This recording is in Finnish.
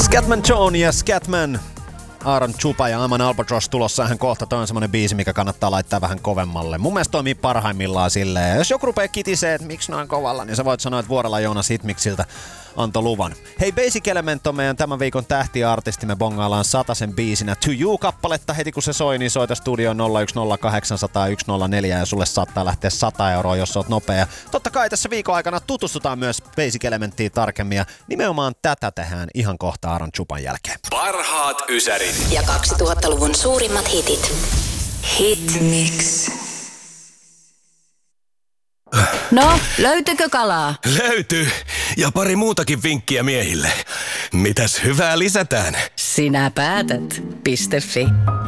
Scatman John ja Scatman Aaron Chupa ja Amon Albatross tulossa hän kohta. Toi on semmonen biisi, mikä kannattaa laittaa vähän kovemmalle. Mun mielestä toimii parhaimmillaan silleen. Ja jos joku rupee kitisee, että miksi noin kovalla, niin sä voit sanoa, että Vuorella Joonas Hitmiksiltä antoi luvan. Hei, Basic Element on meidän tämän viikon tähtiartisti. Me bongaillaan 100 biisinä To You-kappaletta. Heti kun se soi, niin soita studioon 010800104 ja sulle saattaa lähteä 100 €, jos oot nopea. Totta kai tässä viikon aikana tutustutaan myös Basic Elementtiin tarkemmin ja nimenomaan tätä tehdään ihan kohta Aaron Chupan jälkeen. Parhaat ysärit ja 2000-luvun suurimmat hitit. Hitmix. No, löytyykö kalaa? löytyy ja pari muutakin vinkkiä miehille. Mitäs hyvää lisätään? Sinä päätät. .fi